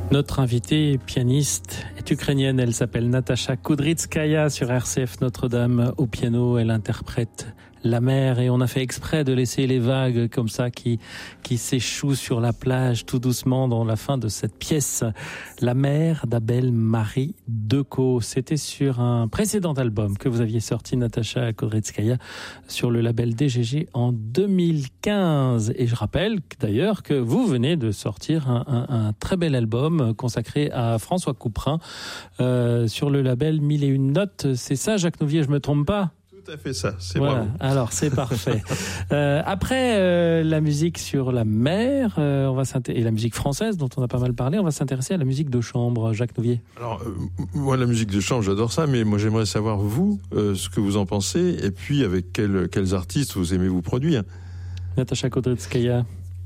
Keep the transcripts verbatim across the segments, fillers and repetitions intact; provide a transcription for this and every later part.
Notre invitée pianiste est ukrainienne, elle s'appelle Natasha Kudrytskaya sur R C F Notre-Dame au piano, elle interprète La mer et on a fait exprès de laisser les vagues comme ça qui qui s'échouent sur la plage tout doucement dans la fin de cette pièce. La mer d'Abel Marie Decaux. C'était sur un précédent album que vous aviez sorti, Natasha Kudrytskaya, sur le label D G G en deux mille quinze. Et je rappelle d'ailleurs que vous venez de sortir un, un, un très bel album consacré à François Couperin euh, sur le label Mille et une notes. C'est ça, Jacques Nouvier, je me trompe pas? Tout à fait ça, c'est voilà. bravo. Alors c'est parfait. euh, après euh, la musique sur la mer, euh, on va et la musique française dont on a pas mal parlé, on va s'intéresser à la musique de chambre, Jacques Nouvier. Alors euh, moi la musique de chambre, j'adore ça, mais moi j'aimerais savoir vous euh, ce que vous en pensez et puis avec quels quels artistes vous aimez vous produire. Natasha Kudrytskaya.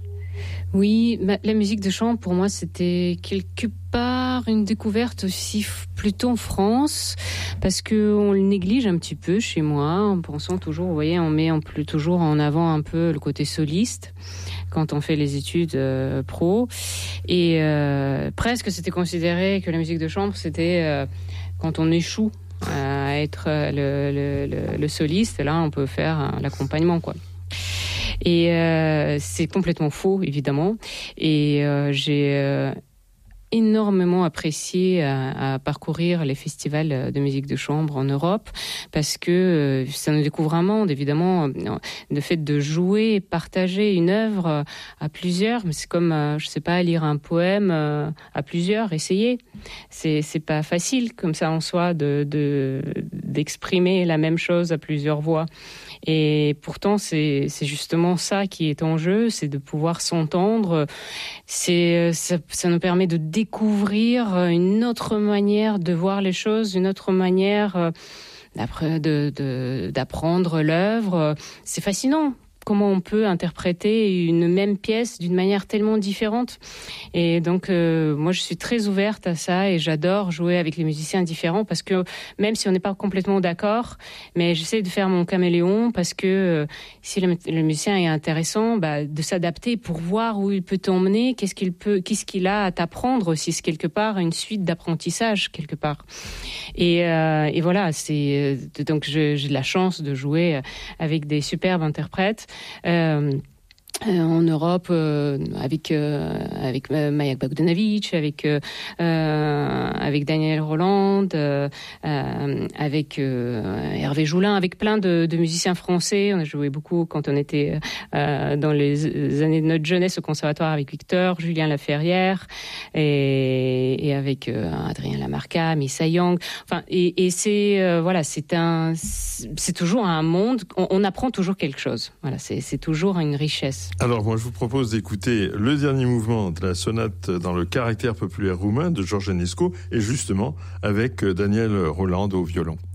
Oui, bah, la musique de chambre, pour moi, c'était quelque part une découverte aussi plutôt en France, parce que on le néglige un petit peu chez moi, en pensant toujours, vous voyez, on met en plus toujours en avant un peu le côté soliste quand on fait les études euh, pro, et euh, presque c'était considéré que la musique de chambre, c'était euh, quand on échoue à être le, le, le, le soliste, là, on peut faire euh, l'accompagnement, quoi. Et euh, c'est complètement faux, évidemment. Et euh, j'ai euh, énormément apprécié à, à parcourir les festivals de musique de chambre en Europe, parce que euh, ça nous découvre un monde, évidemment. Le fait de jouer, partager une œuvre à plusieurs, mais c'est comme, euh, je sais pas, lire un poème euh, à plusieurs, essayer. C'est, c'est pas facile, comme ça en soi, de, de, d'exprimer la même chose à plusieurs voix. Et pourtant, c'est, c'est justement ça qui est en jeu, c'est de pouvoir s'entendre. C'est, ça, ça nous permet de découvrir une autre manière de voir les choses, une autre manière de, de, d'apprendre l'œuvre. C'est fascinant. Comment on peut interpréter une même pièce d'une manière tellement différente. Et donc, euh, moi, je suis très ouverte à ça et j'adore jouer avec les musiciens différents parce que même si on n'est pas complètement d'accord, mais j'essaie de faire mon caméléon parce que euh, si le, le musicien est intéressant, bah, de s'adapter pour voir où il peut t'emmener, qu'est-ce qu'il peut, qu'est-ce qu'il a à t'apprendre aussi, c'est quelque part une suite d'apprentissage quelque part. Et, euh, et voilà, c'est donc je, j'ai de la chance de jouer avec des superbes interprètes. Euh, en Europe, euh, avec euh, avec Maja Bogdanovic, avec euh, avec Daniel Roland, euh, euh, avec euh, Hervé Joulin, avec plein de, de musiciens français. On a joué beaucoup quand on était euh, dans les années de notre jeunesse au conservatoire avec Victor, Julien Laferrière et, et avec euh, Adrien Lamarca, Missa Young. Enfin, et, et c'est euh, voilà, c'est un, c'est toujours un monde. On, on apprend toujours quelque chose. Voilà, c'est c'est toujours une richesse. Alors moi je vous propose d'écouter le dernier mouvement de la sonate dans le caractère populaire roumain de George Enescu et justement avec Daniel Roland au violon.